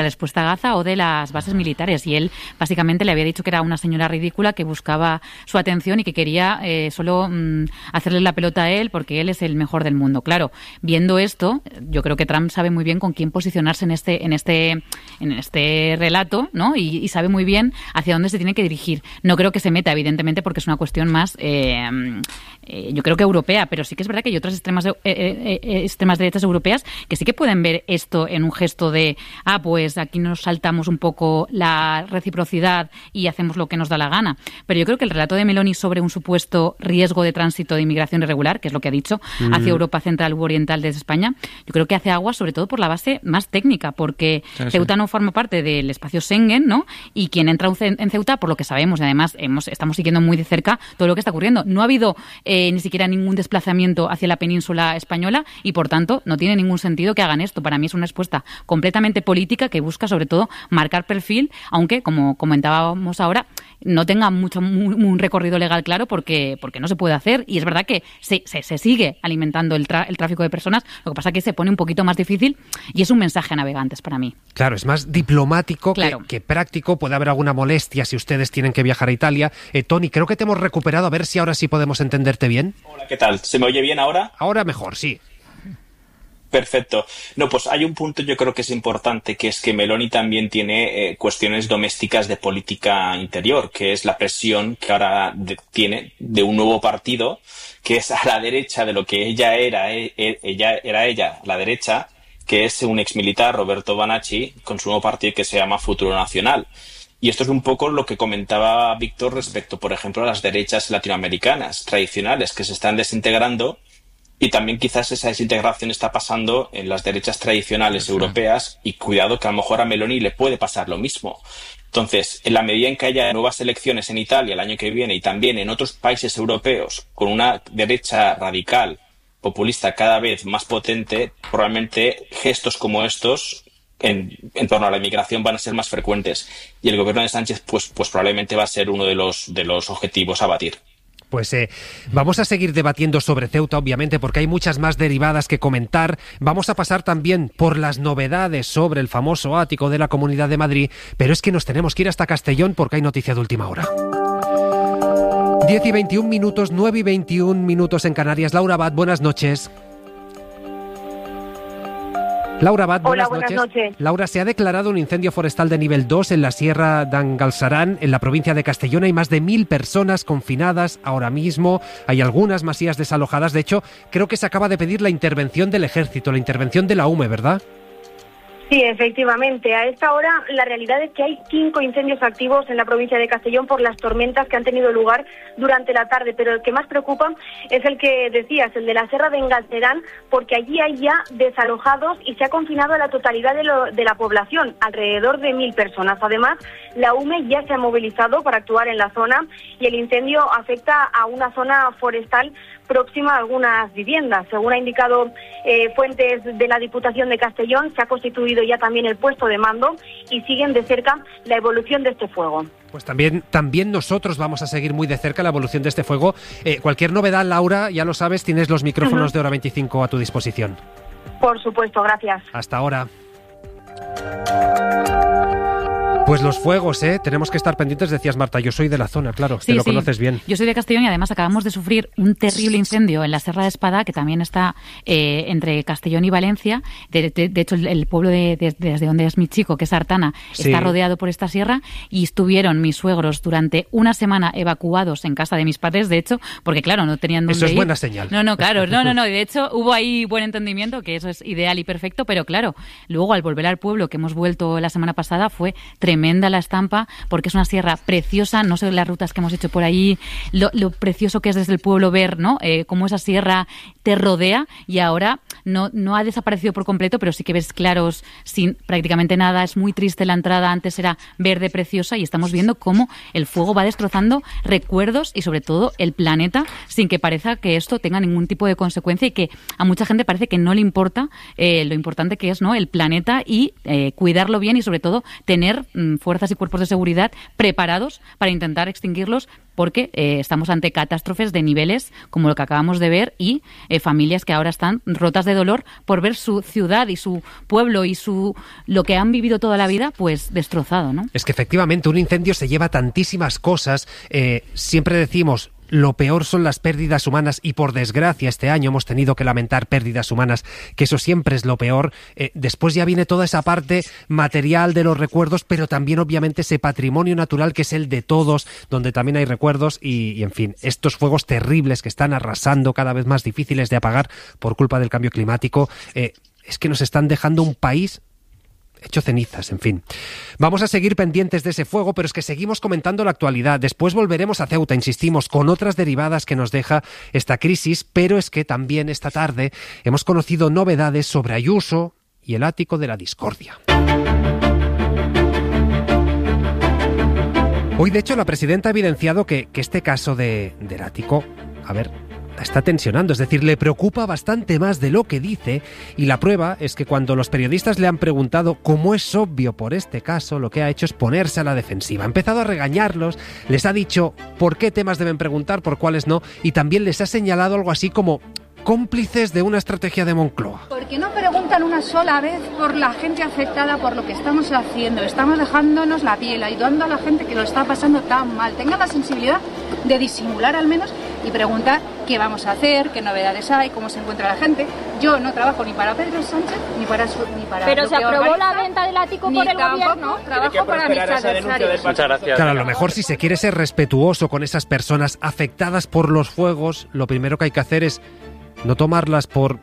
respuesta a Gaza o de las bases militares, y él básicamente le había dicho que era una señora ridícula que buscaba su atención y que quería solo hacerle la pelota a él porque él es el mejor del mundo. Claro, viendo esto, yo creo que Trump sabe muy bien con quién posicionarse en este relato, ¿no? Y sabe muy bien hacia dónde se tiene que dirigir. No creo que se meta, evidentemente, porque es una cuestión más, yo creo que europea, pero sí que es verdad que hay otras extremas derechas europeas que sí que pueden ver esto en un gesto de pues aquí nos saltamos un poco la reciprocidad y hacemos lo que nos da la gana. Pero yo creo que el relato de Meloni sobre un supuesto riesgo de tránsito de inmigración irregular, que es lo que ha dicho, hacia Europa Central u Oriental desde España, yo creo que hace agua sobre todo por la base más técnica, porque Ceuta no forma parte del espacio Schengen, ¿no? Y quien entra en Ceuta, por lo que sabemos, y además estamos siguiendo muy de cerca todo lo que está ocurriendo. No ha habido ni siquiera ningún desplazamiento hacia la península española y, por tanto, no tiene ningún sentido que hagan esto. Para mí es una respuesta completamente política que busca, sobre todo, marcar perfil, aunque, como comentábamos ahora, no tenga un recorrido legal claro porque no se puede hacer. Y es verdad que se sigue alimentando el tráfico de personas, lo que pasa es que se pone un poquito más difícil y es un mensaje a navegantes para mí. Claro, es más diplomático claro. que práctico. Puede haber alguna molestia si ustedes tienen que viajar a Italia. Tony, creo que te hemos recuperado. A ver si ahora sí podemos entenderte bien. Hola, ¿qué tal? ¿Se me oye bien ahora? Ahora mejor, sí. Perfecto. No, pues hay un punto yo creo que es importante, que es que Meloni también tiene cuestiones domésticas de política interior, que es la presión que ahora tiene de un nuevo partido, que es a la derecha de lo que ella era la derecha, que es un exmilitar, Roberto Banacci, con su nuevo partido que se llama Futuro Nacional. Y esto es un poco lo que comentaba Víctor respecto, por ejemplo, a las derechas latinoamericanas tradicionales que se están desintegrando. Y también quizás esa desintegración está pasando en las derechas tradicionales europeas, y cuidado que a lo mejor a Meloni le puede pasar lo mismo. Entonces, en la medida en que haya nuevas elecciones en Italia el año que viene y también en otros países europeos con una derecha radical, populista cada vez más potente, probablemente gestos como estos en torno a la inmigración van a ser más frecuentes. Y el gobierno de Sánchez pues probablemente va a ser uno de los objetivos a batir. Pues vamos a seguir debatiendo sobre Ceuta, obviamente, porque hay muchas más derivadas que comentar. Vamos a pasar también por las novedades sobre el famoso ático de la Comunidad de Madrid, pero es que nos tenemos que ir hasta Castellón porque hay noticia de última hora. 10 y 21 minutos, 9 y 21 minutos en Canarias. Laura Abad, buenas noches. Laura Abad, buenas noches. Laura, se ha declarado un incendio forestal de nivel 2 en la Sierra d'Angalsaran, en la provincia de Castellón. Hay más de 1.000 personas confinadas ahora mismo. Hay algunas masías desalojadas. De hecho, creo que se acaba de pedir la intervención del Ejército, la intervención de la UME, ¿verdad? Sí, efectivamente. A esta hora la realidad es que hay 5 incendios activos en la provincia de Castellón por las tormentas que han tenido lugar durante la tarde, pero el que más preocupa es el que decías, el de la Sierra de Engalcerán, porque allí hay ya desalojados y se ha confinado a la totalidad de la población, alrededor de 1.000 personas. Además, la UME ya se ha movilizado para actuar en la zona y el incendio afecta a una zona forestal próxima a algunas viviendas. Según ha indicado fuentes de la Diputación de Castellón, se ha constituido ya también el puesto de mando y siguen de cerca la evolución de este fuego. Pues también nosotros vamos a seguir muy de cerca la evolución de este fuego. Cualquier novedad, Laura, ya lo sabes, tienes los micrófonos de Hora 25 a tu disposición. Por supuesto, gracias. Hasta ahora. Pues los fuegos, tenemos que estar pendientes, decías Marta, yo soy de la zona, claro, sí, te lo conoces bien. Yo soy de Castellón y además acabamos de sufrir un terrible incendio en la Serra de Espada, que también está entre Castellón y Valencia. De hecho, el pueblo desde donde es mi chico, que es Artana, está rodeado por esta sierra, y estuvieron mis suegros durante una semana evacuados en casa de mis padres, de hecho, porque claro, no tenían dónde ir. Eso es buena señal. No, claro, no, de hecho hubo ahí buen entendimiento, que eso es ideal y perfecto, pero claro, luego al volver al pueblo, que hemos vuelto la semana pasada, fue tremenda la estampa, porque es una sierra preciosa. No sé las rutas que hemos hecho por ahí, lo precioso que es desde el pueblo ver, ¿no? Cómo esa sierra te rodea, y ahora no ha desaparecido por completo, pero sí que ves claros sin prácticamente nada. Es muy triste la entrada, antes era verde preciosa, y estamos viendo cómo el fuego va destrozando recuerdos y sobre todo el planeta, sin que parezca que esto tenga ningún tipo de consecuencia, y que a mucha gente parece que no le importa lo importante que es, ¿no?, el planeta, y cuidarlo bien, y sobre todo tener fuerzas y cuerpos de seguridad preparados para intentar extinguirlos, porque estamos ante catástrofes de niveles como lo que acabamos de ver y familias que ahora están rotas de dolor por ver su ciudad y su pueblo y lo que han vivido toda la vida pues destrozado, ¿no? Es que efectivamente un incendio se lleva tantísimas cosas. Siempre decimos, lo peor son las pérdidas humanas y por desgracia este año hemos tenido que lamentar pérdidas humanas, que eso siempre es lo peor. Después ya viene toda esa parte material de los recuerdos, pero también obviamente ese patrimonio natural que es el de todos, donde también hay recuerdos y en fin, estos fuegos terribles que están arrasando, cada vez más difíciles de apagar por culpa del cambio climático, es que nos están dejando un país hecho cenizas, en fin. Vamos a seguir pendientes de ese fuego, pero es que seguimos comentando la actualidad. Después volveremos a Ceuta, insistimos, con otras derivadas que nos deja esta crisis, pero es que también esta tarde hemos conocido novedades sobre Ayuso y el ático de la discordia. Hoy, de hecho, la presidenta ha evidenciado que este caso del ático, está tensionando, es decir, le preocupa bastante más de lo que dice, y la prueba es que cuando los periodistas le han preguntado, como es obvio por este caso, lo que ha hecho es ponerse a la defensiva. Ha empezado a regañarlos, les ha dicho por qué temas deben preguntar, por cuáles no, y también les ha señalado algo así como cómplices de una estrategia de Moncloa. ¿Por qué no preguntan una sola vez por la gente afectada por lo que estamos haciendo? Estamos dejándonos la piel, ayudando a la gente que lo está pasando tan mal. Tengan la sensibilidad de disimular al menos y preguntar qué vamos a hacer, qué novedades hay, cómo se encuentra la gente. Yo no trabajo ni para Pedro Sánchez ni para Pero se aprobó la venta del ático por el gobierno. Trabajo para mis adversarios. Muchas gracias. Claro, a lo mejor si se quiere ser respetuoso con esas personas afectadas por los fuegos, lo primero que hay que hacer es no tomarlas por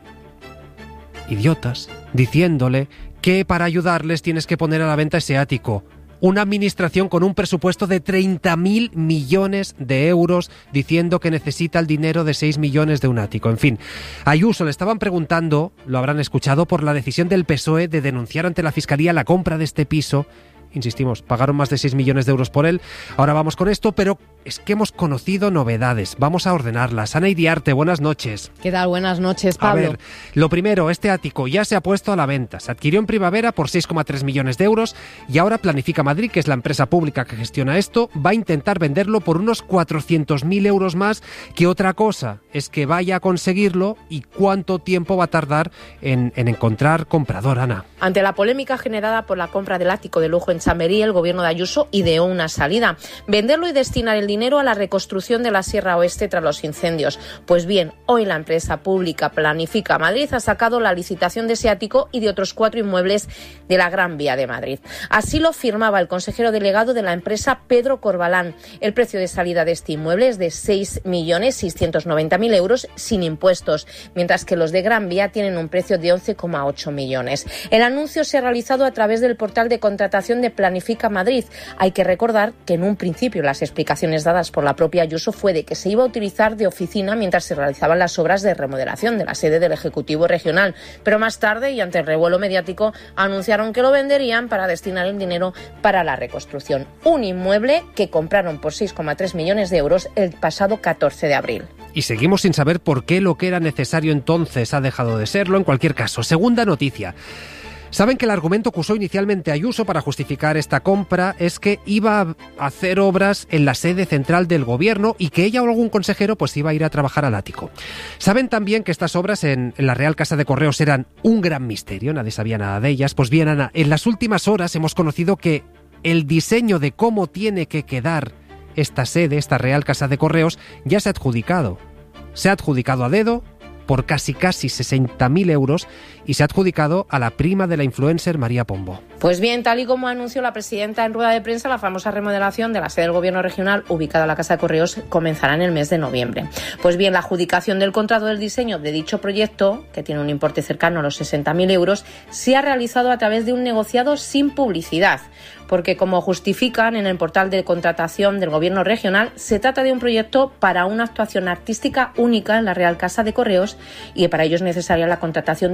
idiotas, diciéndole que para ayudarles tienes que poner a la venta ese ático. Una administración con un presupuesto de 30.000 millones de euros diciendo que necesita el dinero de 6 millones de un ático. En fin, a Ayuso le estaban preguntando, lo habrán escuchado, por la decisión del PSOE de denunciar ante la Fiscalía la compra de este piso. Insistimos, pagaron más de 6 millones de euros por él. Ahora vamos con esto, pero es que hemos conocido novedades. Vamos a ordenarlas. Ana Iriarte, buenas noches. ¿Qué tal? Buenas noches, Pablo. A ver, lo primero, este ático ya se ha puesto a la venta. Se adquirió en primavera por 6,3 millones de euros y ahora Planifica Madrid, que es la empresa pública que gestiona esto, va a intentar venderlo por unos 400.000 euros más. Que otra cosa es que vaya a conseguirlo y cuánto tiempo va a tardar en encontrar comprador, Ana. Ante la polémica generada por la compra del ático de lujo en Chamberí, el gobierno de Ayuso ideó una salida: venderlo y destinar el dinero a la reconstrucción de la Sierra Oeste tras los incendios. Pues bien, hoy la empresa pública Planifica Madrid ha sacado la licitación de ese ático y de otros 4 inmuebles de la Gran Vía de Madrid. Así lo firmaba el consejero delegado de la empresa, Pedro Corbalán. El precio de salida de este inmueble es de 6.690.000 euros sin impuestos, mientras que los de Gran Vía tienen un precio de 11,8 millones. El anuncio se ha realizado a través del portal de contratación de Planifica Madrid. Hay que recordar que en un principio las explicaciones dadas por la propia Ayuso fue de que se iba a utilizar de oficina mientras se realizaban las obras de remodelación de la sede del Ejecutivo Regional, pero más tarde y ante el revuelo mediático anunciaron que lo venderían para destinar el dinero para la reconstrucción. Un inmueble que compraron por 6,3 millones de euros el pasado 14 de abril. Y seguimos sin saber por qué lo que era necesario entonces ha dejado de serlo. En cualquier caso, segunda noticia. Saben que el argumento que usó inicialmente Ayuso para justificar esta compra es que iba a hacer obras en la sede central del gobierno y que ella o algún consejero pues iba a ir a trabajar al ático. Saben también que estas obras en la Real Casa de Correos eran un gran misterio, nadie sabía nada de ellas. Pues bien, Ana, en las últimas horas hemos conocido que el diseño de cómo tiene que quedar esta sede, esta Real Casa de Correos, ya se ha adjudicado. Se ha adjudicado a dedo por casi 60.000 euros y se ha adjudicado a la prima de la influencer María Pombo. Pues bien, tal y como anunció la presidenta en rueda de prensa, la famosa remodelación de la sede del Gobierno regional ubicada en la Casa de Correos comenzará en el mes de noviembre. Pues bien, la adjudicación del contrato del diseño de dicho proyecto, que tiene un importe cercano a los 60.000 euros, se ha realizado a través de un negociado sin publicidad, porque como justifican en el portal de contratación del Gobierno regional, se trata de un proyecto para una actuación artística única en la Real Casa de Correos y para ello es necesaria la contratación de un profesional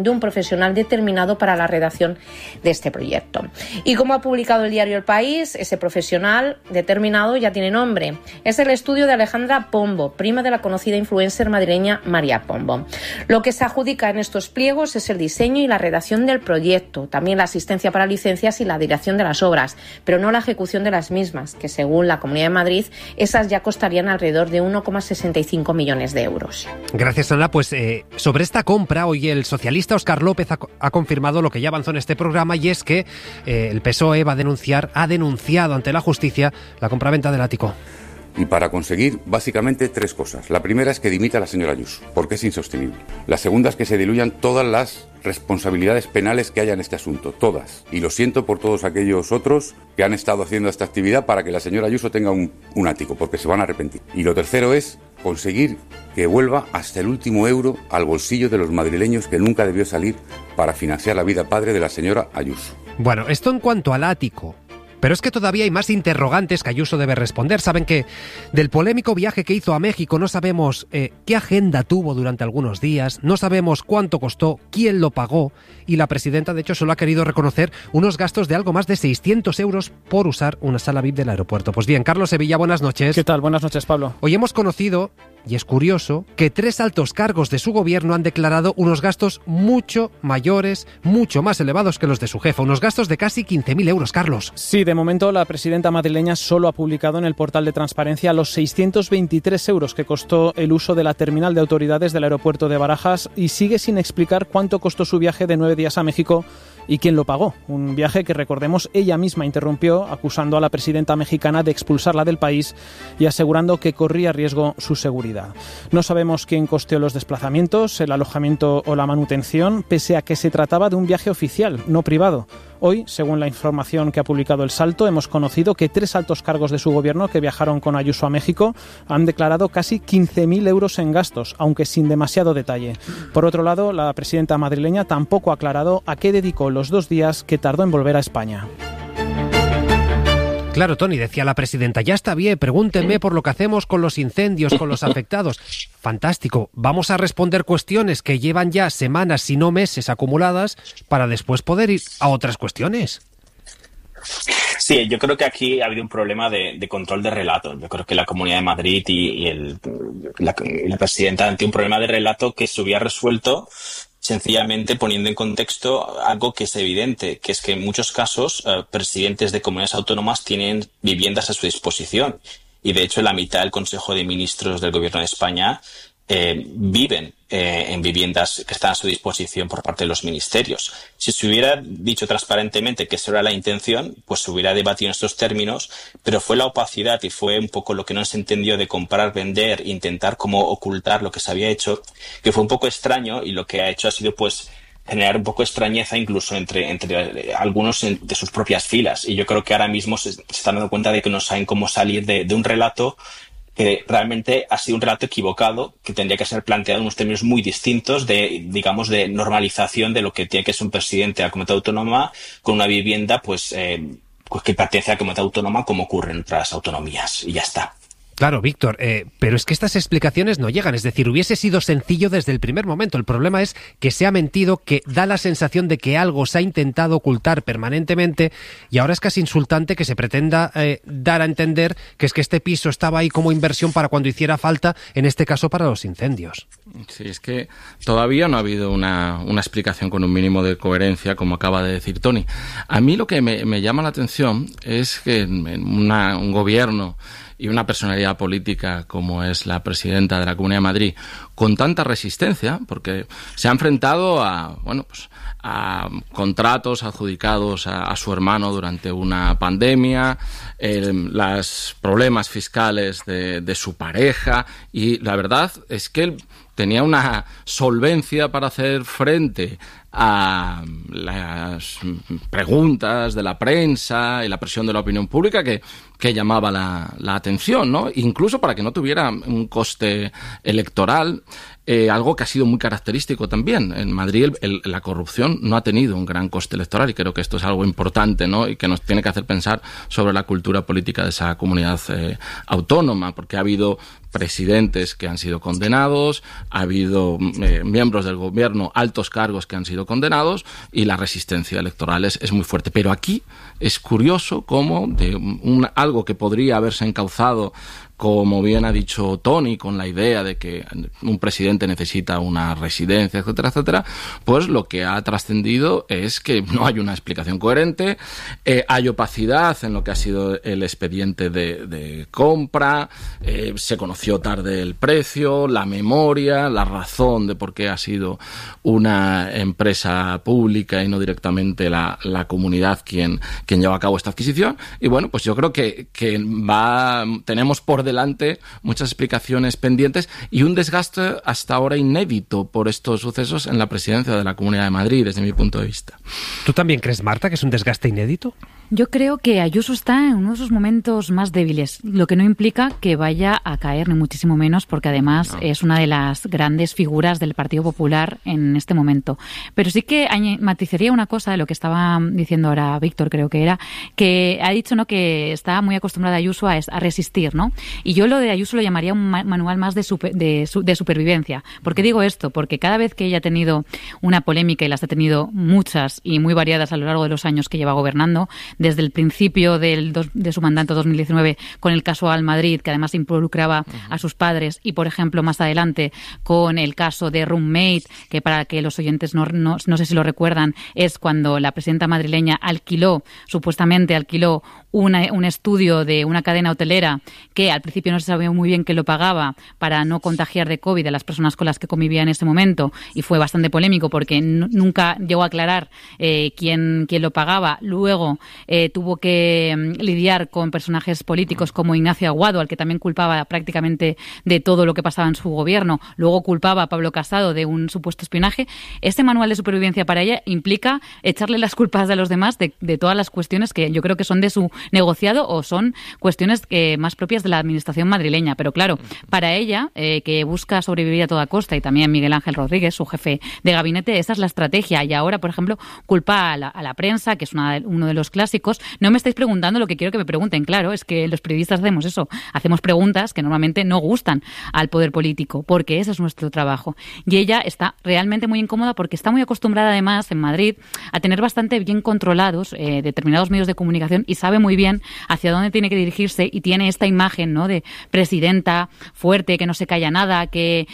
profesional determinado para la redacción de este proyecto. Y como ha publicado el diario El País, ese profesional determinado ya tiene nombre. Es el estudio de Alejandra Pombo, prima de la conocida influencer madrileña María Pombo. Lo que se adjudica en estos pliegos es el diseño y la redacción del proyecto, también la asistencia para licencias y la dirección de las obras, pero no la ejecución de las mismas, que según la Comunidad de Madrid, esas ya costarían alrededor de 1,65 millones de euros. Gracias, Ana. Pues sobre esta compra, hoy el socialista Óscar López ha confirmado lo que ya avanzó en este programa, y es que el PSOE ha denunciado ante la justicia la compraventa del ático. Y para conseguir, básicamente, 3 cosas. La primera es que dimita a la señora Ayuso, porque es insostenible. La segunda es que se diluyan todas las responsabilidades penales que haya en este asunto, todas. Y lo siento por todos aquellos otros que han estado haciendo esta actividad para que la señora Ayuso tenga un ático, porque se van a arrepentir. Y lo tercero es conseguir que vuelva hasta el último euro al bolsillo de los madrileños, que nunca debió salir para financiar la vida padre de la señora Ayuso. Bueno, esto en cuanto al ático. Pero es que todavía hay más interrogantes que Ayuso debe responder. Saben que del polémico viaje que hizo a México no sabemos qué agenda tuvo durante algunos días, no sabemos cuánto costó, quién lo pagó, y la presidenta de hecho solo ha querido reconocer unos gastos de algo más de 600 euros por usar una sala VIP del aeropuerto. Pues bien, Carlos Sevilla, buenas noches. ¿Qué tal? Buenas noches, Pablo. Hoy hemos conocido, y es curioso, que 3 altos cargos de su gobierno han declarado unos gastos mucho mayores, mucho más elevados que los de su jefa, unos gastos de casi 15.000 euros, Carlos. Sí, de momento la presidenta madrileña solo ha publicado en el portal de transparencia los 623 euros que costó el uso de la terminal de autoridades del aeropuerto de Barajas, y sigue sin explicar cuánto costó su viaje de 9 días a México y quién lo pagó. Un viaje que, recordemos, ella misma interrumpió, acusando a la presidenta mexicana de expulsarla del país y asegurando que corría riesgo su seguridad. No sabemos quién costeó los desplazamientos, el alojamiento o la manutención, pese a que se trataba de un viaje oficial, no privado. Hoy, según la información que ha publicado El Salto, hemos conocido que 3 altos cargos de su gobierno que viajaron con Ayuso a México han declarado casi 15.000 euros en gastos, aunque sin demasiado detalle. Por otro lado, la presidenta madrileña tampoco ha aclarado a qué dedicó los 2 días que tardó en volver a España. Claro, Tony, decía la presidenta, ya está bien, pregúntenme por lo que hacemos con los incendios, con los afectados. Fantástico, vamos a responder cuestiones que llevan ya semanas, si no meses, acumuladas, para después poder ir a otras cuestiones. Sí, yo creo que aquí ha habido un problema de control de relato. Yo creo que la Comunidad de Madrid y la presidenta han tenido un problema de relato que se hubiera resuelto sencillamente poniendo en contexto algo que es evidente, que es que en muchos casos presidentes de comunidades autónomas tienen viviendas a su disposición, y de hecho la mitad del Consejo de Ministros del Gobierno de España viven en viviendas que están a su disposición por parte de los ministerios. Si se hubiera dicho transparentemente que esa era la intención, pues se hubiera debatido en estos términos, pero fue la opacidad y fue un poco lo que no se entendió de comprar, vender, intentar como ocultar lo que se había hecho, que fue un poco extraño, y lo que ha hecho ha sido pues generar un poco de extrañeza incluso entre algunos de sus propias filas. Y yo creo que ahora mismo se están dando cuenta de que no saben cómo salir de un relato que realmente ha sido un relato equivocado, que tendría que ser planteado en unos términos muy distintos de normalización de lo que tiene que ser un presidente de la comunidad autónoma con una vivienda pues que pertenece a la comunidad autónoma, como ocurre en otras autonomías, y ya está. Claro, Víctor, pero es que estas explicaciones no llegan. Es decir, hubiese sido sencillo desde el primer momento. El problema es que se ha mentido, que da la sensación de que algo se ha intentado ocultar permanentemente, y ahora es casi insultante que se pretenda dar a entender que es que este piso estaba ahí como inversión para cuando hiciera falta, en este caso para los incendios. Sí, es que todavía no ha habido una explicación con un mínimo de coherencia, como acaba de decir Tony. A mí lo que me llama la atención es que en un gobierno y una personalidad política como es la presidenta de la Comunidad de Madrid, con tanta resistencia, porque se ha enfrentado a contratos adjudicados a su hermano durante una pandemia, los problemas fiscales de su pareja, y la verdad es que él tenía una solvencia para hacer frente a las preguntas de la prensa y la presión de la opinión pública que llamaba la atención, ¿no? Incluso para que no tuviera un coste electoral, algo que ha sido muy característico también. En Madrid la corrupción no ha tenido un gran coste electoral, y creo que esto es algo importante, ¿no? Y que nos tiene que hacer pensar sobre la cultura política de esa comunidad autónoma, porque ha habido presidentes que han sido condenados, ha habido miembros del gobierno, altos cargos que han sido condenados, y la resistencia electoral es muy fuerte. Pero aquí es curioso cómo de algo que podría haberse encauzado, como bien ha dicho Tony, con la idea de que un presidente necesita una residencia, etcétera, etcétera, pues lo que ha trascendido es que no hay una explicación coherente, hay opacidad en lo que ha sido el expediente de compra, se conoció tarde el precio, la memoria, la razón de por qué ha sido una empresa pública y no directamente la comunidad quien lleva a cabo esta adquisición. Y bueno, pues yo creo que tenemos por delante muchas explicaciones pendientes y un desgaste hasta ahora inédito por estos sucesos en la presidencia de la Comunidad de Madrid, desde mi punto de vista. ¿Tú también crees, Marta, que es un desgaste inédito? Yo creo que Ayuso está en uno de sus momentos más débiles, lo que no implica que vaya a caer, ni muchísimo menos, porque además es una de las grandes figuras del Partido Popular en este momento. Pero sí que matizaría una cosa de lo que estaba diciendo ahora Víctor, creo que era, que ha dicho, ¿no?, que está muy acostumbrada Ayuso a resistir, ¿no? Y yo lo de Ayuso lo llamaría un manual más de supervivencia. ¿Por qué digo esto? Porque cada vez que ella ha tenido una polémica, y las ha tenido muchas y muy variadas a lo largo de los años que lleva gobernando, desde el principio de su mandato 2019 con el caso Al Madrid, que además involucraba a sus padres, y por ejemplo más adelante con el caso de Roommate, que para que los oyentes no sé si lo recuerdan, es cuando la presidenta madrileña supuestamente alquiló un estudio de una cadena hotelera que al principio no se sabía muy bien que lo pagaba para no contagiar de COVID a las personas con las que convivía en ese momento, y fue bastante polémico porque nunca llegó a aclarar quién lo pagaba. Luego tuvo que lidiar con personajes políticos como Ignacio Aguado, al que también culpaba prácticamente de todo lo que pasaba en su gobierno. Luego culpaba a Pablo Casado de un supuesto espionaje. Este manual de supervivencia para ella implica echarle las culpas a los demás de todas las cuestiones que yo creo que son de su negociado o son cuestiones más propias de la administración madrileña. Pero claro, para ella, que busca sobrevivir a toda costa, y también Miguel Ángel Rodríguez, su jefe de gabinete, esa es la estrategia. Y ahora, por ejemplo, culpa a la prensa, que es uno de los clásicos. No me estáis preguntando lo que quiero que me pregunten. Claro, es que los periodistas hacemos eso. Hacemos preguntas que normalmente no gustan al poder político, porque ese es nuestro trabajo. Y ella está realmente muy incómoda porque está muy acostumbrada, además, en Madrid, a tener bastante bien controlados determinados medios de comunicación, y sabe muy bien hacia dónde tiene que dirigirse, y tiene esta imagen, ¿no?, de presidenta fuerte, que no se calla nada, que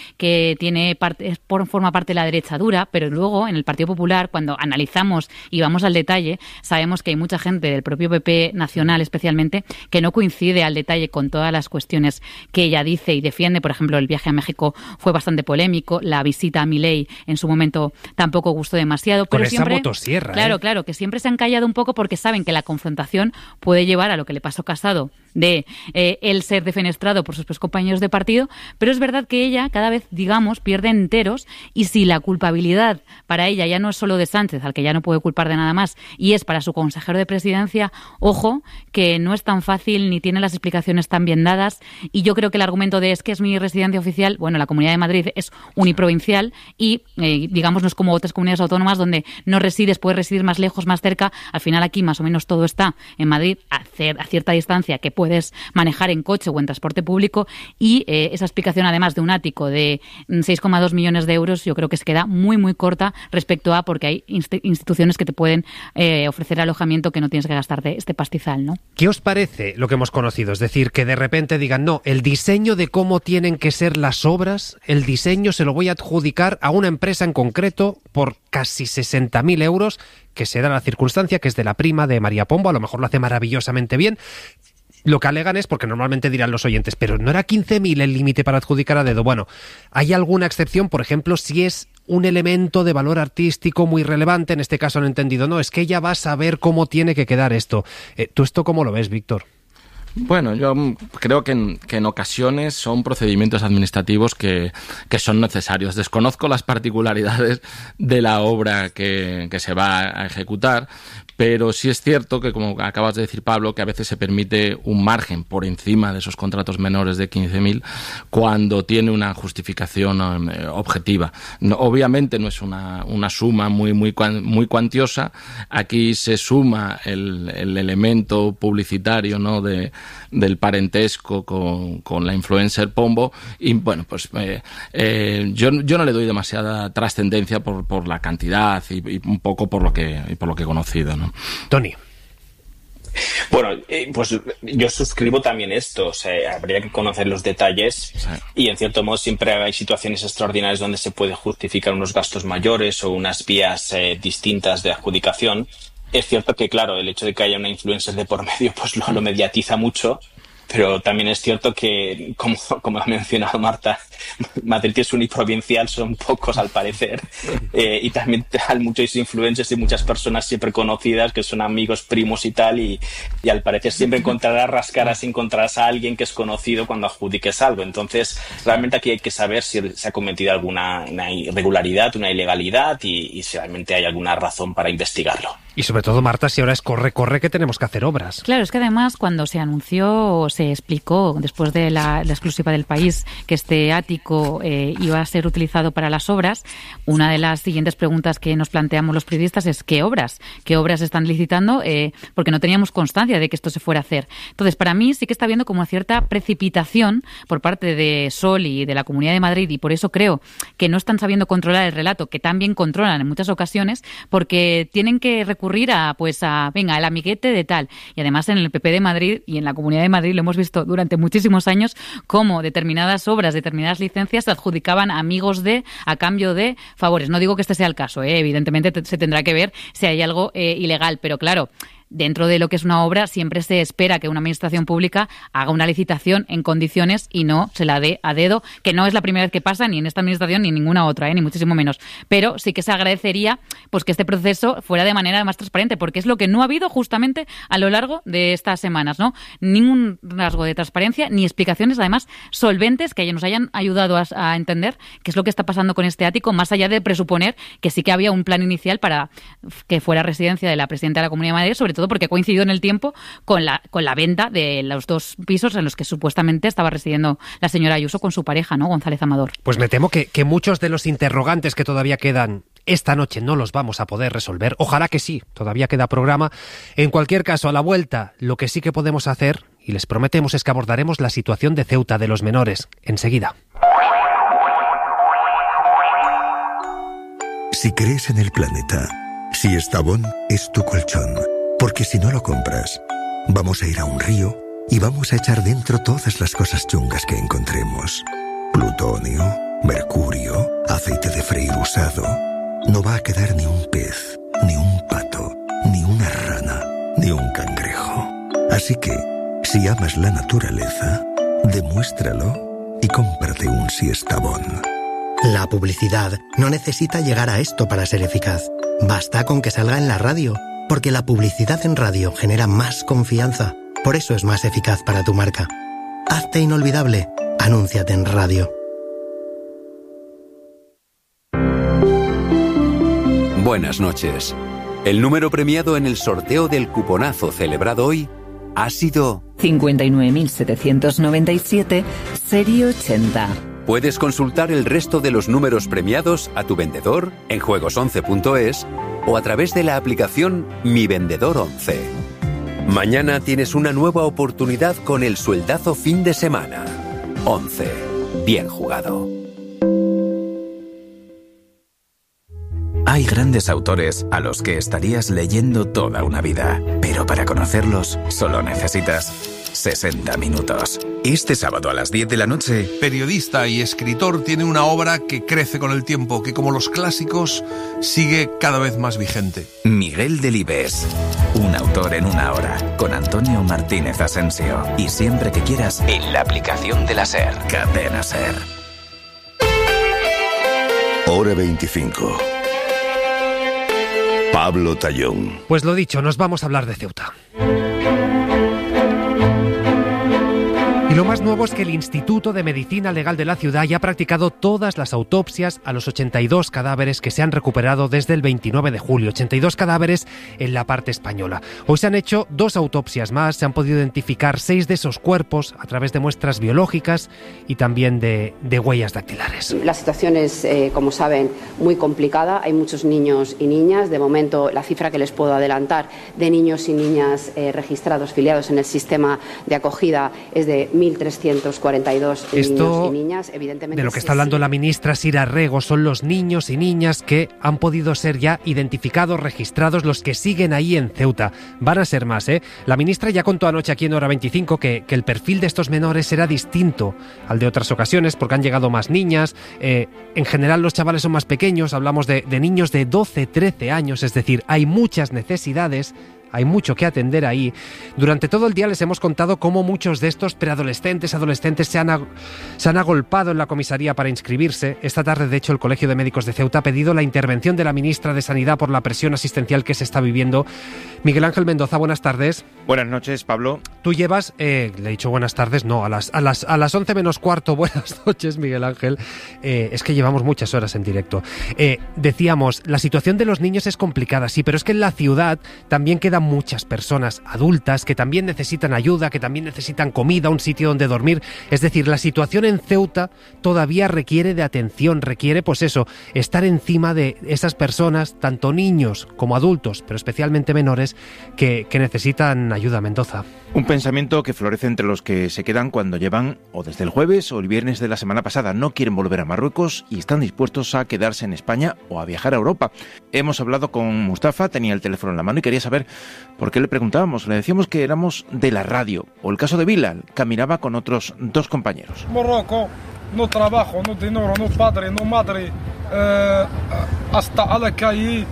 forma parte de la derecha dura. Pero luego, en el Partido Popular, cuando analizamos y vamos al detalle, sabemos que hay mucha gente del propio PP nacional especialmente que no coincide al detalle con todas las cuestiones que ella dice y defiende. Por ejemplo, el viaje a México fue bastante polémico, la visita a Milei en su momento tampoco gustó demasiado. Con pero esa siempre, motosierra. Claro, que siempre se han callado un poco porque saben que la confrontación puede llevar a lo que le pasó a Casado, de él ser defenestrado por sus compañeros de partido. Pero es verdad que ella cada vez, pierde enteros, y si la culpabilidad para ella ya no es solo de Sánchez, al que ya no puede culpar de nada más, y es para su consejero de presidencia, ojo, que no es tan fácil ni tiene las explicaciones tan bien dadas. Y yo creo que el argumento de es que es mi residencia oficial, bueno, la Comunidad de Madrid es uniprovincial y, no es como otras comunidades autónomas donde no resides, puedes residir más lejos, más cerca. Al final aquí más o menos todo está en Madrid a cierta distancia que puedes manejar en coche o en transporte público, y esa explicación, además de un ático de 6,2 millones de euros, yo creo que se queda muy, muy corta respecto a, porque hay instituciones que te pueden ofrecer alojamiento que no tienes que gastarte este pastizal, ¿no? ¿Qué os parece lo que hemos conocido? Es decir, que de repente digan, no, el diseño de cómo tienen que ser las obras, el diseño se lo voy a adjudicar a una empresa en concreto por casi 60.000 euros, que se da la circunstancia que es de la prima de María Pombo, a lo mejor lo hace maravillosamente bien. Lo que alegan es, porque normalmente dirán los oyentes, pero ¿no era 15.000 el límite para adjudicar a dedo? Bueno, ¿hay alguna excepción? Por ejemplo, si es un elemento de valor artístico muy relevante, en este caso han entendido, no, es que ella va a saber cómo tiene que quedar esto. ¿Tú esto cómo lo ves, Víctor? Bueno, yo creo que en ocasiones son procedimientos administrativos que son necesarios. Desconozco las particularidades de la obra que se va a ejecutar, pero sí es cierto que, como acabas de decir, Pablo, que a veces se permite un margen por encima de esos contratos menores de 15.000 cuando tiene una justificación objetiva. No, obviamente no es una suma muy cuantiosa. Aquí se suma el elemento publicitario, ¿no?, del parentesco con la influencer Pombo, y bueno, pues yo no le doy demasiada trascendencia por la cantidad y un poco por lo que he conocido, ¿no? Tony. Bueno, pues yo suscribo también esto, o sea, habría que conocer los detalles, sí. Y en cierto modo siempre hay situaciones extraordinarias donde se puede justificar unos gastos mayores o unas vías distintas de adjudicación. Es cierto que, claro, el hecho de que haya una influencer de por medio pues lo mediatiza mucho, pero también es cierto que, como ha mencionado Marta, Madrid es uniprovincial, son pocos al parecer, y también hay muchos influencers y muchas personas siempre conocidas que son amigos, primos y tal, y al parecer siempre encontrarás a alguien que es conocido cuando adjudiques algo. Entonces, realmente aquí hay que saber si se ha cometido alguna irregularidad, una ilegalidad, y si realmente hay alguna razón para investigarlo. Y sobre todo, Marta, si ahora es corre que tenemos que hacer obras. Claro, es que además cuando se anunció, se explicó después de la exclusiva del País que este ático iba a ser utilizado para las obras, una de las siguientes preguntas que nos planteamos los periodistas es ¿qué obras están licitando? Porque no teníamos constancia de que esto se fuera a hacer. Entonces, para mí sí que está habiendo como una cierta precipitación por parte de Sol y de la Comunidad de Madrid, y por eso creo que no están sabiendo controlar el relato, que también controlan en muchas ocasiones, porque tienen que recurrir venga, el amiguete de tal. Y además en el PP de Madrid y en la Comunidad de Madrid lo hemos visto durante muchísimos años cómo determinadas obras, determinadas licencias se adjudicaban amigos a cambio de favores. No digo que este sea el caso, evidentemente se tendrá que ver si hay algo ilegal, pero claro, dentro de lo que es una obra siempre se espera que una administración pública haga una licitación en condiciones y no se la dé a dedo, que no es la primera vez que pasa ni en esta administración ni en ninguna otra, ni muchísimo menos. Pero sí que se agradecería pues que este proceso fuera de manera más transparente, porque es lo que no ha habido justamente a lo largo de estas semanas, ¿no? Ningún rasgo de transparencia ni explicaciones, además, solventes que nos hayan ayudado a entender qué es lo que está pasando con este ático, más allá de presuponer que sí que había un plan inicial para que fuera residencia de la presidenta de la Comunidad de Madrid, sobre todo porque ha coincidido en el tiempo con la venta de los 2 pisos en los que supuestamente estaba residiendo la señora Ayuso con su pareja, ¿no?, González Amador. Pues me temo que muchos de los interrogantes que todavía quedan esta noche no los vamos a poder resolver. Ojalá que sí, todavía queda programa. En cualquier caso, a la vuelta, lo que sí que podemos hacer, y les prometemos, es que abordaremos la situación de Ceuta de los menores enseguida. Si crees en el planeta, si Estabón es tu colchón. Porque si no lo compras, vamos a ir a un río y vamos a echar dentro todas las cosas chungas que encontremos. Plutonio, mercurio, aceite de freír usado. No va a quedar ni un pez, ni un pato, ni una rana, ni un cangrejo. Así que, si amas la naturaleza, demuéstralo y cómprate un Siestabón. La publicidad no necesita llegar a esto para ser eficaz. Basta con que salga en la radio. Porque la publicidad en radio genera más confianza. Por eso es más eficaz para tu marca. Hazte inolvidable. Anúnciate en radio. Buenas noches. El número premiado en el sorteo del cuponazo celebrado hoy ha sido 59.797, serie 80. Puedes consultar el resto de los números premiados a tu vendedor en juegos11.es o a través de la aplicación Mi Vendedor 11. Mañana tienes una nueva oportunidad con el sueldazo fin de semana. 11. Bien jugado. Hay grandes autores a los que estarías leyendo toda una vida, pero para conocerlos solo necesitas 60 minutos. Este sábado a las 10 de la noche, periodista y escritor, tiene una obra que crece con el tiempo, que como los clásicos sigue cada vez más vigente. Miguel Delibes, un autor en una hora, con Antonio Martínez Asensio. Y siempre que quieras, en la aplicación de la SER. Cadena SER. Hora 25. Pablo Tallón. Pues lo dicho, nos vamos a hablar de Ceuta. Y Lo más nuevo es que el Instituto de Medicina Legal de la ciudad ya ha practicado todas las autopsias a los 82 cadáveres que se han recuperado desde el 29 de julio. 82 cadáveres en la parte española. Hoy se han hecho 2 autopsias más, se han podido identificar 6 de esos cuerpos a través de muestras biológicas y también de huellas dactilares. La situación es, como saben, muy complicada. Hay muchos niños y niñas. De momento, la cifra que les puedo adelantar de niños y niñas registrados, filiados en el sistema de acogida es de 1.342 niños y niñas. Evidentemente, de lo que está hablando la ministra Sira Rego son los niños y niñas que han podido ser ya identificados, registrados, los que siguen ahí en Ceuta. Van a ser más, ¿eh? La ministra ya contó anoche aquí en Hora 25 que el perfil de estos menores será distinto al de otras ocasiones porque han llegado más niñas. En general los chavales son más pequeños, hablamos de niños de 12, 13 años, es decir, hay muchas necesidades. Hay mucho que atender ahí. Durante todo el día les hemos contado cómo muchos de estos preadolescentes, adolescentes se han agolpado en la comisaría para inscribirse. Esta tarde, de hecho, el Colegio de Médicos de Ceuta ha pedido la intervención de la ministra de Sanidad por la presión asistencial que se está viviendo. Miguel Ángel Mendoza, buenas tardes. Buenas noches, Pablo. Tú llevas, le he dicho buenas tardes, no, a las 11 menos cuarto, buenas noches, Miguel Ángel. Es que llevamos muchas horas en directo. Decíamos, la situación de los niños es complicada, sí, pero es que en la ciudad también quedan muchas personas adultas que también necesitan ayuda, que también necesitan comida, un sitio donde dormir. Es decir, la situación en Ceuta todavía requiere de atención, requiere, pues eso, estar encima de esas personas, tanto niños como adultos, pero especialmente menores, que necesitan ayuda. Mendoza. Un pensamiento que florece entre los que se quedan cuando llevan, o desde el jueves o el viernes de la semana pasada, no quieren volver a Marruecos y están dispuestos a quedarse en España o a viajar a Europa. Hemos hablado con Mustafa, tenía el teléfono en la mano y quería saber por qué le preguntábamos. Le decíamos que éramos de la radio. O el caso de Bilal, caminaba con otros 2 compañeros. Marruecos, no trabajo, no dinero, no padre, no madre, hasta a la calle.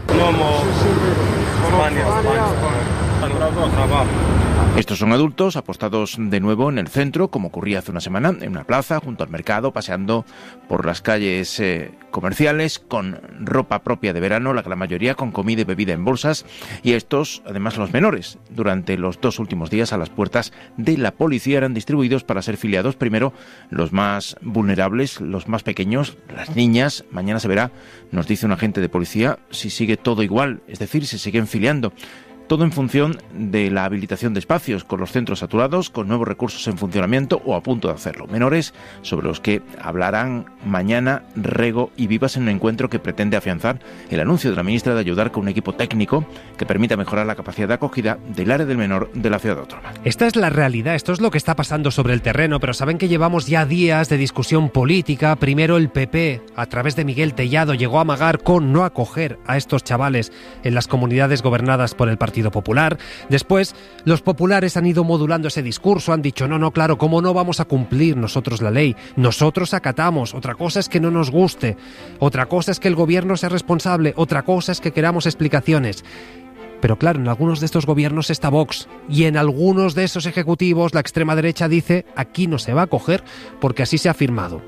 Estos son adultos apostados de nuevo en el centro, como ocurría hace una semana, en una plaza, junto al mercado, paseando por las calles comerciales, con ropa propia de verano, la gran mayoría con comida y bebida en bolsas, y estos, además los menores, durante los 2 últimos días a las puertas de la policía eran distribuidos para ser filiados, primero los más vulnerables, los más pequeños, las niñas. Mañana se verá, nos dice un agente de policía, si sigue todo igual, es decir, si siguen filiando. Todo en función de la habilitación de espacios, con los centros saturados, con nuevos recursos en funcionamiento o a punto de hacerlo. Menores sobre los que hablarán mañana Rego y Vivas en un encuentro que pretende afianzar el anuncio de la ministra de ayudar con un equipo técnico que permita mejorar la capacidad de acogida del área del menor de la ciudad autónoma. Esta es la realidad, esto es lo que está pasando sobre el terreno, pero saben que llevamos ya días de discusión política. Primero el PP, a través de Miguel Tellado, llegó a amagar con no acoger a estos chavales en las comunidades gobernadas por el Partido Popular. Después, los populares han ido modulando ese discurso, han dicho, no, claro, ¿cómo no vamos a cumplir nosotros la ley? Nosotros acatamos, otra cosa es que no nos guste, otra cosa es que el gobierno sea responsable, otra cosa es que queramos explicaciones. Pero claro, en algunos de estos gobiernos está Vox y en algunos de esos ejecutivos la extrema derecha dice, aquí no se va a acoger porque así se ha firmado.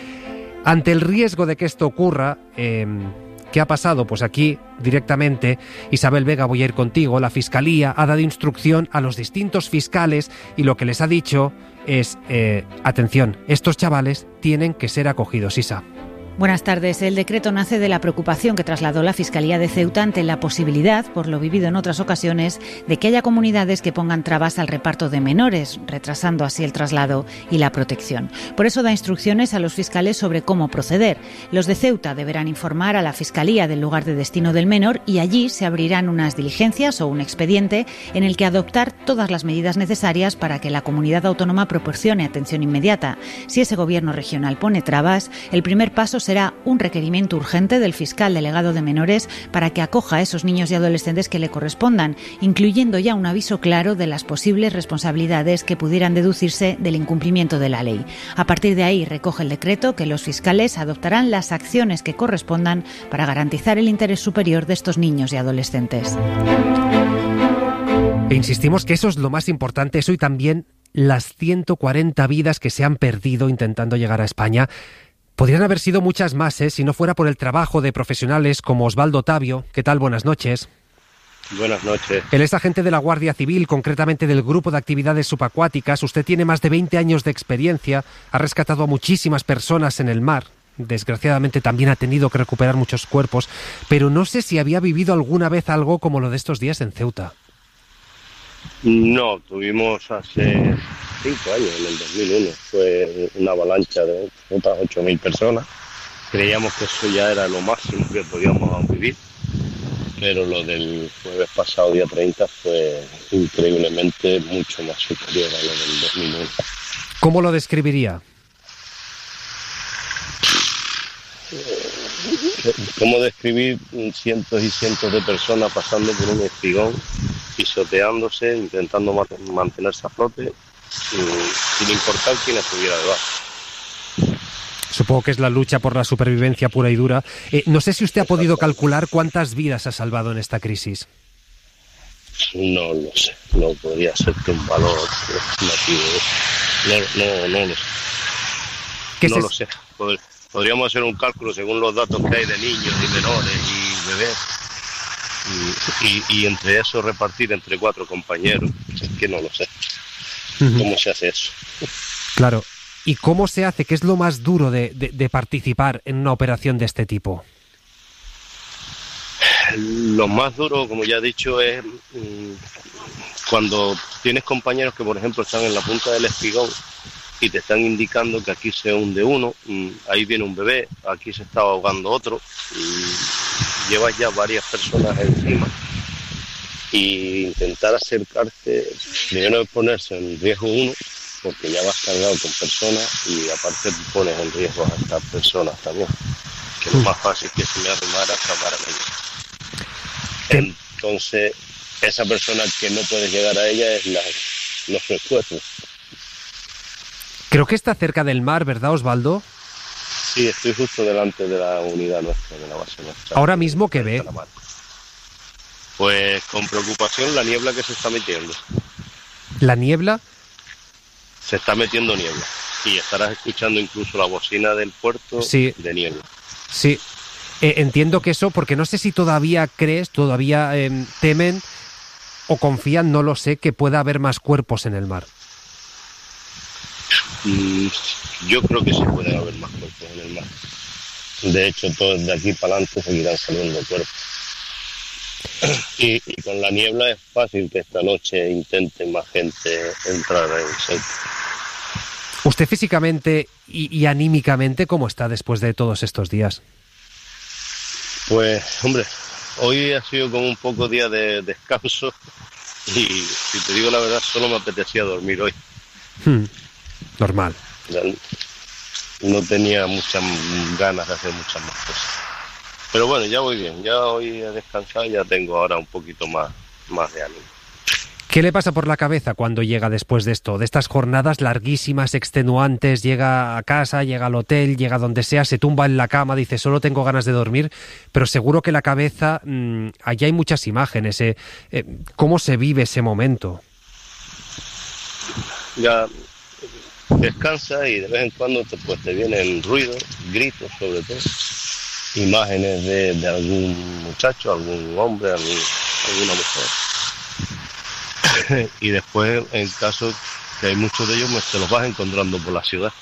Ante el riesgo de que esto ocurra, ¿qué ha pasado? Pues aquí, directamente, Isabel Vega, voy a ir contigo, la Fiscalía ha dado instrucción a los distintos fiscales y lo que les ha dicho es, atención, estos chavales tienen que ser acogidos. Isa. Buenas tardes. El decreto nace de la preocupación que trasladó la Fiscalía de Ceuta ante la posibilidad, por lo vivido en otras ocasiones, de que haya comunidades que pongan trabas al reparto de menores, retrasando así el traslado y la protección. Por eso da instrucciones a los fiscales sobre cómo proceder. Los de Ceuta deberán informar a la Fiscalía del lugar de destino del menor y allí se abrirán unas diligencias o un expediente en el que adoptar todas las medidas necesarias para que la comunidad autónoma proporcione atención inmediata. Si ese gobierno regional pone trabas, el primer paso será un requerimiento urgente del fiscal delegado de menores para que acoja a esos niños y adolescentes que le correspondan, incluyendo ya un aviso claro de las posibles responsabilidades que pudieran deducirse del incumplimiento de la ley. A partir de ahí recoge el decreto que los fiscales adoptarán las acciones que correspondan para garantizar el interés superior de estos niños y adolescentes. E insistimos que eso es lo más importante, eso y también las 140 vidas que se han perdido intentando llegar a España. Podrían haber sido muchas más, si no fuera por el trabajo de profesionales como Osvaldo Tavio. ¿Qué tal? Buenas noches. Buenas noches. Él es agente de la Guardia Civil, concretamente del Grupo de Actividades Subacuáticas. Usted tiene más de 20 años de experiencia, ha rescatado a muchísimas personas en el mar. Desgraciadamente también ha tenido que recuperar muchos cuerpos, pero no sé si había vivido alguna vez algo como lo de estos días en Ceuta. No, tuvimos hace 5 años, en el 2001. Fue una avalancha de otras 8.000 personas. Creíamos que eso ya era lo máximo que podíamos vivir, pero lo del jueves pasado, día 30, fue increíblemente mucho más superior a lo del 2001. ¿Cómo lo describiría? ¿Cómo describir cientos y cientos de personas pasando por un espigón, pisoteándose, intentando mantenerse a flote, sin importar quién estuviera debajo? Supongo que es la lucha por la supervivencia pura y dura. No sé si usted ha podido calcular cuántas vidas ha salvado en esta crisis. No lo sé, no podría serte un valor estimativo. No lo sé. No lo sé. Podríamos hacer un cálculo según los datos que hay de niños y menores y bebés y entre eso repartir entre 4 compañeros. Es que no lo sé. ¿Cómo se hace eso? Claro. ¿Y cómo se hace? ¿Qué es lo más duro de participar en una operación de este tipo? Lo más duro, como ya he dicho, es cuando tienes compañeros que, por ejemplo, están en la punta del espigón y te están indicando que aquí se hunde uno, ahí viene un bebé, aquí se está ahogando otro, y llevas ya varias personas encima. Y intentar acercarte, primero es ponerse en riesgo uno, porque ya vas cargado con personas y aparte pones en riesgo a estas personas también, que lo más fácil que se me arrimara es tapar a ellos. Entonces, esa persona que no puede llegar a ella es los refuerzos. Creo que está cerca del mar, ¿verdad, Osvaldo? Sí, estoy justo delante de la unidad nuestra, de la base nuestra. ¿Ahora mismo qué ve? Pues con preocupación la niebla que se está metiendo. ¿La niebla? Se está metiendo niebla y estarás escuchando incluso la bocina del puerto de niebla. Sí, entiendo que eso, porque no sé si todavía temen o confían, no lo sé, que pueda haber más cuerpos en el mar. Yo creo que sí puede haber más cuerpos en el mar. De hecho, todos de aquí para adelante seguirán saliendo cuerpos. Y con la niebla es fácil que esta noche intente más gente entrar en Ceuta. ¿Usted físicamente y anímicamente cómo está después de todos estos días? Pues, hombre, hoy ha sido como un poco día de descanso y, si te digo la verdad, solo me apetecía dormir hoy. Normal. No tenía muchas ganas de hacer muchas más cosas. Pero bueno, ya voy bien, ya hoy he descansado y ya tengo ahora un poquito más de ánimo. ¿Qué le pasa por la cabeza cuando llega después de esto, de estas jornadas larguísimas, extenuantes? Llega a casa, llega al hotel, llega donde sea, se tumba en la cama, dice solo tengo ganas de dormir, pero seguro que la cabeza, allí hay muchas imágenes. ¿Cómo se vive ese momento? Ya descansa y de vez en cuando te vienen ruidos, gritos sobre todo, imágenes de algún muchacho, algún hombre, alguna mujer. Y después, en caso que hay muchos de ellos, te los vas encontrando por la ciudad.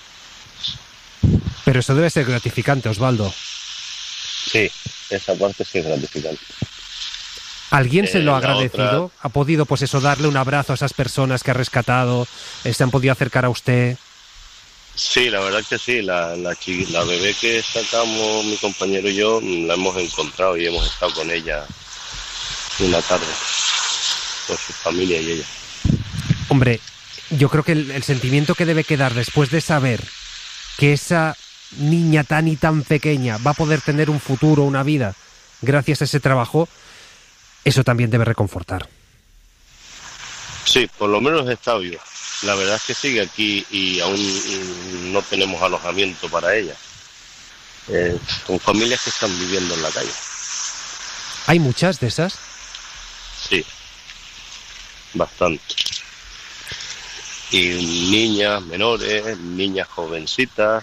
Pero eso debe ser gratificante, Osvaldo. Sí, esa parte sí es gratificante. ¿Alguien se lo ha agradecido? ¿Ha podido, pues eso, darle un abrazo a esas personas que ha rescatado? ¿Se han podido acercar a usted? Sí, la verdad que sí. La bebé que sacamos, mi compañero y yo, la hemos encontrado y hemos estado con ella una tarde, con su familia y ella. Hombre, yo creo que el sentimiento que debe quedar después de saber que esa niña tan y tan pequeña va a poder tener un futuro, una vida, gracias a ese trabajo, eso también debe reconfortar. Sí, por lo menos está viva. La verdad es que sigue aquí y aún no tenemos alojamiento para ella. Con familias que están viviendo en la calle. ¿Hay muchas de esas? Sí, bastante. Y niñas menores, niñas jovencitas,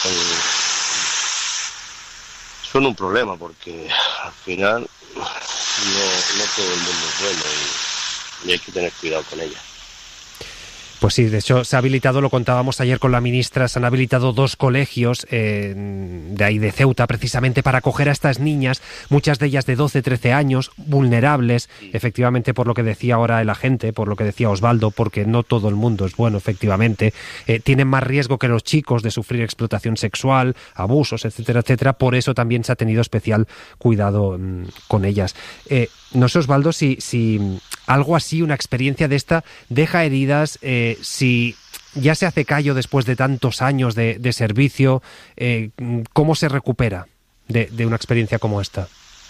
son un problema porque al final no todo el mundo es bueno y hay que tener cuidado con ella. Pues sí, de hecho se ha habilitado, lo contábamos ayer con la ministra, se han habilitado 2 colegios de ahí de Ceuta precisamente para acoger a estas niñas, muchas de ellas de 12, 13 años, vulnerables, efectivamente por lo que decía ahora el agente, por lo que decía Osvaldo, porque no todo el mundo es bueno, efectivamente, tienen más riesgo que los chicos de sufrir explotación sexual, abusos, etcétera, etcétera, por eso también se ha tenido especial cuidado con ellas. No sé, Osvaldo, si algo así, una experiencia de esta, deja heridas, si ya se hace callo después de tantos años de servicio, ¿cómo se recupera de una experiencia como esta?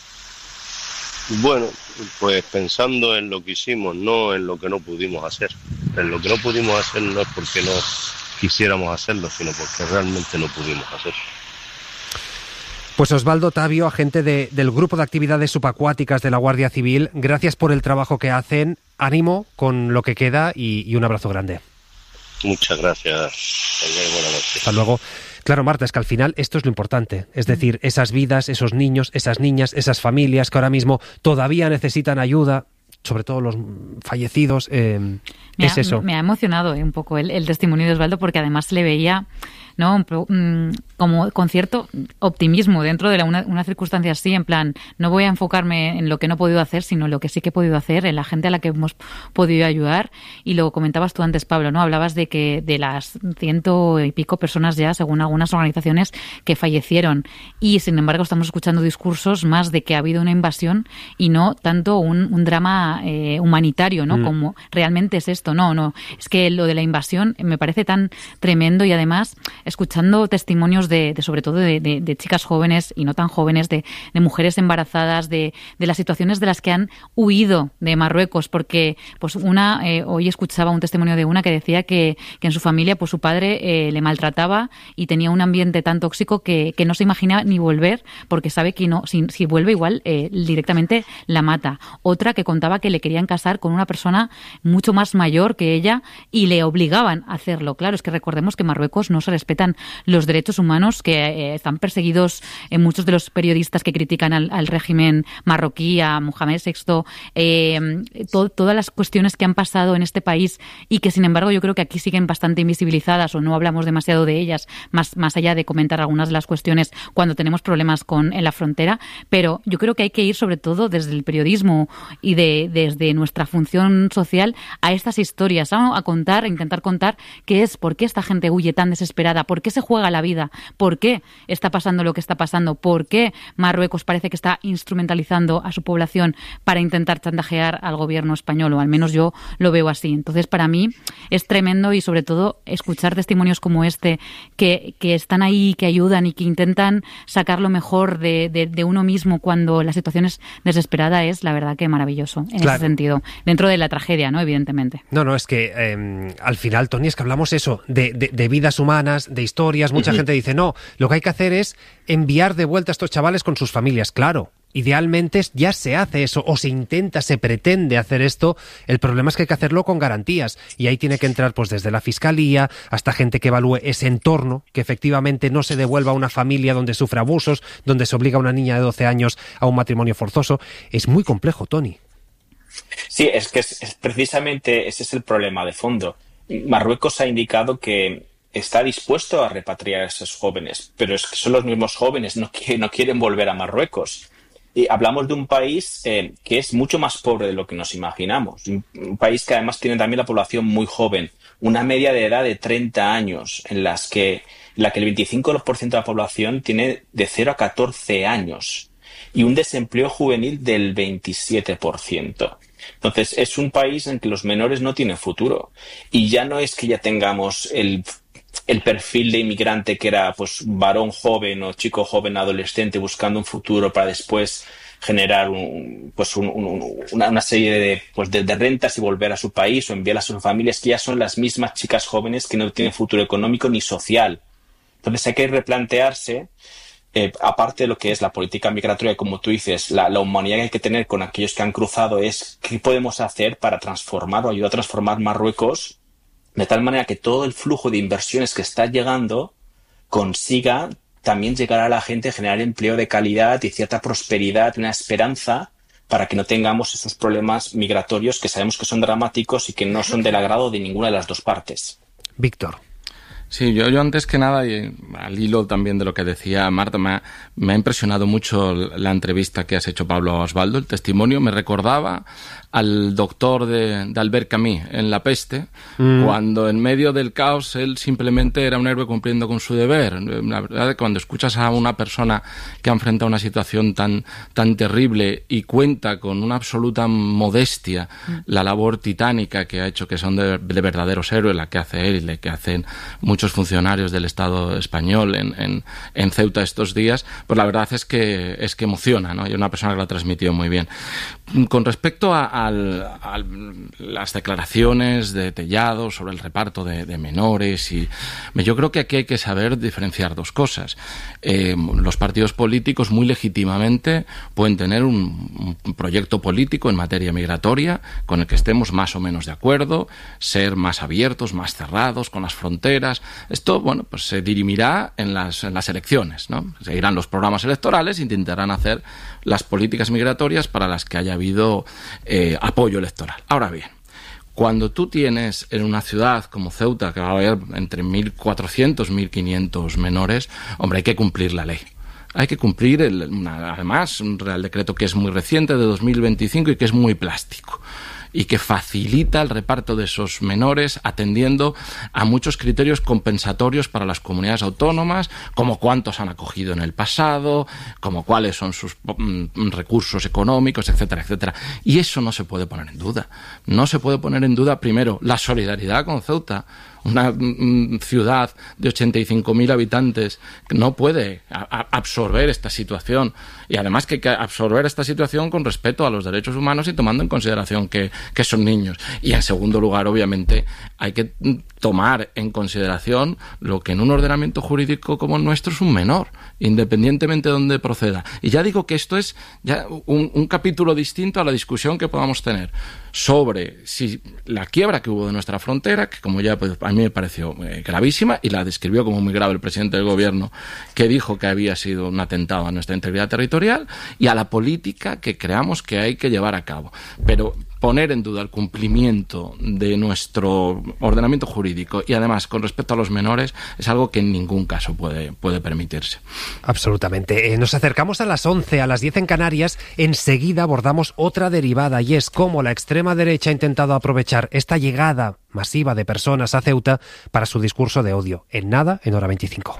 Bueno, pues pensando en lo que hicimos, no en lo que no pudimos hacer. En lo que no pudimos hacer no es porque no quisiéramos hacerlo, sino porque realmente no pudimos hacerlo. Pues Osvaldo Tavio, agente del Grupo de Actividades Subacuáticas de la Guardia Civil, gracias por el trabajo que hacen, ánimo con lo que queda y un abrazo grande. Muchas gracias. Buenas noches. Hasta luego. Claro, Marta, es que al final esto es lo importante, es decir, esas vidas, esos niños, esas niñas, esas familias que ahora mismo todavía necesitan ayuda, sobre todo los fallecidos, es eso. Me ha emocionado un poco el testimonio de Osvaldo, porque además se le veía, ¿no?, como con cierto optimismo dentro de una circunstancia así, en plan, no voy a enfocarme en lo que no he podido hacer, sino en lo que sí que he podido hacer, en la gente a la que hemos podido ayudar. Y lo comentabas tú antes, Pablo, ¿no? Hablabas de que de las 100 y pico personas ya, según algunas organizaciones, que fallecieron. Y sin embargo estamos escuchando discursos más de que ha habido una invasión y no tanto un drama humanitario, ¿no? Como realmente es esto. No, es que lo de la invasión me parece tan tremendo, y además escuchando testimonios de sobre todo de chicas jóvenes y no tan jóvenes, de mujeres embarazadas, de las situaciones de las que han huido de Marruecos, porque pues hoy escuchaba un testimonio de una que decía que en su familia pues su padre le maltrataba y tenía un ambiente tan tóxico que no se imagina ni volver, porque sabe que no, si vuelve igual directamente la mata. Otra que contaba que le querían casar con una persona mucho más mayor que ella y le obligaban a hacerlo. Claro, es que recordemos que en Marruecos no se respetan los derechos humanos, que están perseguidos muchos de los periodistas que critican al régimen marroquí, a Mohamed VI, todas las cuestiones que han pasado en este país y que sin embargo yo creo que aquí siguen bastante invisibilizadas o no hablamos demasiado de ellas, más allá de comentar algunas de las cuestiones cuando tenemos problemas en la frontera. Pero yo creo que hay que ir sobre todo desde el periodismo y desde nuestra función social a estas historias, ¿no? A intentar contar por qué esta gente huye tan desesperada, por qué se juega la vida, por qué está pasando lo que está pasando, por qué Marruecos parece que está instrumentalizando a su población para intentar chantajear al gobierno español, o al menos yo lo veo así. Entonces, para mí es tremendo, y sobre todo escuchar testimonios como este que están ahí, que ayudan y que intentan sacar lo mejor de uno mismo cuando la situación es desesperada, es la verdad que maravilloso en ese sentido, dentro de la tragedia, ¿no? Evidentemente. No, es que al final, Toni, es que hablamos eso, de vidas humanas, de historias. Mucha gente dice, no, lo que hay que hacer es enviar de vuelta a estos chavales con sus familias. Claro, idealmente ya se hace eso, o se intenta, se pretende hacer esto. El problema es que hay que hacerlo con garantías, y ahí tiene que entrar pues desde la Fiscalía hasta gente que evalúe ese entorno, que efectivamente no se devuelva a una familia donde sufre abusos, donde se obliga a una niña de 12 años a un matrimonio forzoso. Es muy complejo, Toni. Sí, es que es precisamente ese es el problema de fondo. Marruecos ha indicado que está dispuesto a repatriar a esos jóvenes, pero es que son los mismos jóvenes que no quieren volver a Marruecos. Y hablamos de un país que es mucho más pobre de lo que nos imaginamos. Un país que además tiene también la población muy joven, una media de edad de 30 años, en la que el 25% de la población tiene de 0 a 14 años y un desempleo juvenil del 27%. Entonces, es un país en que los menores no tienen futuro. Y ya no es que ya tengamos el perfil de inmigrante que era pues varón joven o chico joven adolescente buscando un futuro para después generar una serie de rentas y volver a su país o enviar a sus familias, que ya son las mismas chicas jóvenes que no tienen futuro económico ni social. Entonces hay que replantearse, aparte de lo que es la política migratoria, como tú dices, la humanidad que hay que tener con aquellos que han cruzado, es qué podemos hacer para transformar o ayudar a transformar Marruecos de tal manera que todo el flujo de inversiones que está llegando consiga también llegar a la gente, generar empleo de calidad y cierta prosperidad, una esperanza para que no tengamos esos problemas migratorios que sabemos que son dramáticos y que no son del agrado de ninguna de las dos partes. Víctor. Sí, yo antes que nada, y al hilo también de lo que decía Marta, me ha impresionado mucho la entrevista que has hecho, Pablo, a Osvaldo. El testimonio me recordaba al doctor de Albert Camus en La peste, cuando en medio del caos él simplemente era un héroe cumpliendo con su deber. La verdad es que cuando escuchas a una persona que ha enfrentado una situación tan terrible y cuenta con una absoluta modestia la labor titánica que ha hecho, que son de verdaderos héroes, la que hace él y la que hacen muchos funcionarios del Estado español en Ceuta estos días, pues la verdad es que emociona, ¿no? Y una persona que lo ha transmitido muy bien. Con respecto a las declaraciones de Tellado sobre el reparto de menores, yo creo que aquí hay que saber diferenciar dos cosas. Los partidos políticos muy legítimamente pueden tener un proyecto político en materia migratoria con el que estemos más o menos de acuerdo, ser más abiertos, más cerrados con las fronteras. Esto, bueno, pues se dirimirá en las elecciones, ¿no? Seguirán los programas electorales e intentarán hacer las políticas migratorias para las que haya habido apoyo electoral. Ahora bien, cuando tú tienes en una ciudad como Ceuta, que va a haber entre 1.400 y 1.500 menores, hombre, hay que cumplir la ley. Hay que cumplir, además, un Real Decreto que es muy reciente, de 2025, y que es muy plástico, y que facilita el reparto de esos menores atendiendo a muchos criterios compensatorios para las comunidades autónomas, como cuántos han acogido en el pasado, como cuáles son sus recursos económicos, etcétera, etcétera. Y eso no se puede poner en duda. No se puede poner en duda, primero, la solidaridad con Ceuta. Una ciudad de 85.000 habitantes que no puede absorber esta situación, y además que hay que absorber esta situación con respeto a los derechos humanos y tomando en consideración que son niños. Y en segundo lugar, obviamente, hay que tomar en consideración lo que en un ordenamiento jurídico como el nuestro es un menor, independientemente de dónde proceda. Y ya digo que esto es ya un capítulo distinto a la discusión que podamos tener sobre si la quiebra que hubo de nuestra frontera, que como ya pues, a mí me pareció gravísima, y la describió como muy grave el presidente del gobierno, que dijo que había sido un atentado a nuestra integridad territorial, y a la política que creamos que hay que llevar a cabo. Pero poner en duda el cumplimiento de nuestro ordenamiento jurídico y además con respecto a los menores es algo que en ningún caso puede permitirse. Absolutamente. Nos acercamos a las 11, a las 10 en Canarias. Enseguida abordamos otra derivada, y es cómo la extrema derecha ha intentado aprovechar esta llegada masiva de personas a Ceuta para su discurso de odio. En nada, en Hora 25.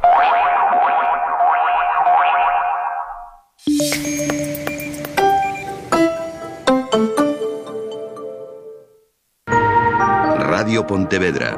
Radio Pontevedra.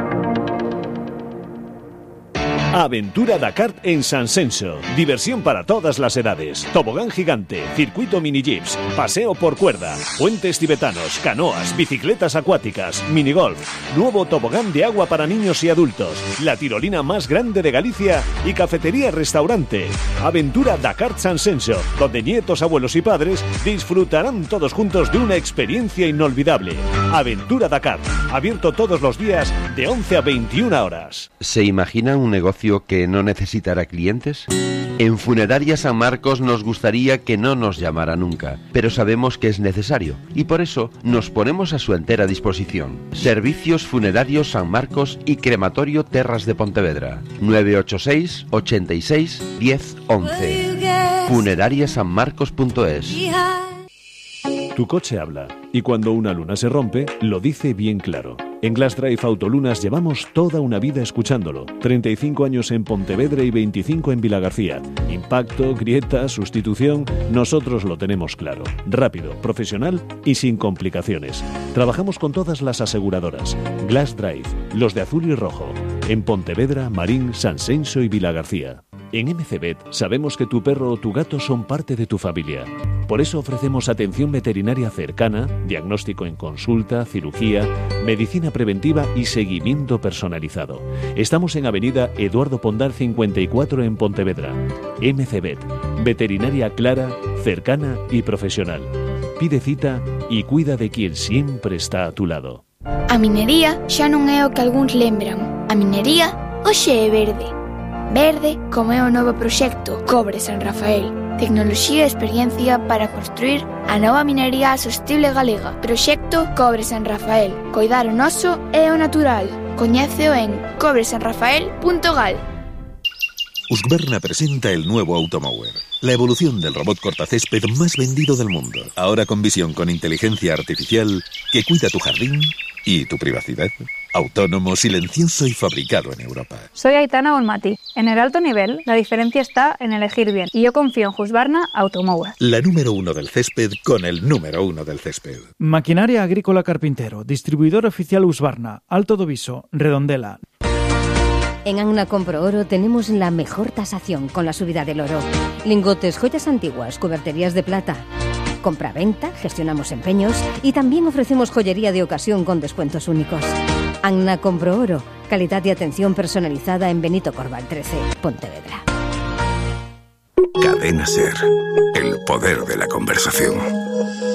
Aventura Dakar en San Censo. Diversión para todas las edades. Tobogán gigante, circuito mini jeeps, paseo por cuerda, puentes tibetanos, canoas, bicicletas acuáticas, minigolf, nuevo tobogán de agua para niños y adultos, la tirolina más grande de Galicia y cafetería-restaurante. Aventura Dakar San Censo, donde nietos, abuelos y padres disfrutarán todos juntos de una experiencia inolvidable. Aventura Dakar, abierto todos los días de 11 a 21 horas. ¿Se imagina un negocio que no necesitará clientes? En Funeraria San Marcos nos gustaría que no nos llamara nunca, pero sabemos que es necesario y por eso nos ponemos a su entera disposición. Servicios Funerarios San Marcos y Crematorio Terras de Pontevedra. 986 86 10 11. Funerariasanmarcos.es. Tu coche habla, y cuando una luna se rompe, lo dice bien claro. En Glass Drive Autolunas llevamos toda una vida escuchándolo. 35 años en Pontevedra y 25 en Vilagarcía. Impacto, grieta, sustitución, nosotros lo tenemos claro. Rápido, profesional y sin complicaciones. Trabajamos con todas las aseguradoras. Glass Drive, los de azul y rojo. En Pontevedra, Marín, San Censo y Vilagarcía. En MCVet sabemos que tu perro o tu gato son parte de tu familia. Por eso ofrecemos atención veterinaria cercana, diagnóstico en consulta, cirugía, medicina preventiva y seguimiento personalizado. Estamos en Avenida Eduardo Pondal 54 en Pontevedra. MCVet, veterinaria clara, cercana y profesional. Pide cita y cuida de quien siempre está a tu lado. A minería xa non é o que algúns lembran. A minería hoxe é verde. Verde como é o novo proxecto Cobre San Rafael. tecnoloxía e experiencia para construir a nova minería sostible galega. Proxecto Cobre San Rafael. Coidar o noso e o natural. Coñéceo en cobresanrafael.gal. Husqvarna presenta el nuevo Automower, la evolución del robot cortacésped más vendido del mundo. Ahora con visión con inteligencia artificial que cuida tu jardín y tu privacidad. Autónomo, silencioso y fabricado en Europa. Soy Aitana Bonmati. En el alto nivel, la diferencia está en elegir bien. Y yo confío en Husqvarna Automower. La número 1 del césped con el número 1 del césped. Maquinaria Agrícola Carpintero. Distribuidor oficial Husqvarna. Alto do Viso. Redondela. En Agna Compro Oro tenemos la mejor tasación con la subida del oro. Lingotes, joyas antiguas, cuberterías de plata. Compra-venta, gestionamos empeños y también ofrecemos joyería de ocasión con descuentos únicos. Agna Compro Oro, calidad y atención personalizada en Benito Corval 13, Pontevedra. Cadena SER, el poder de la conversación.